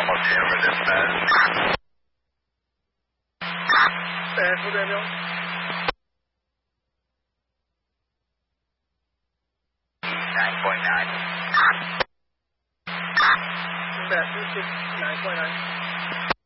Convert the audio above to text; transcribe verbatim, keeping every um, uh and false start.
Alpha dispatch. Uh,副代表。 nine point nine. Dispatch two six nine point nine.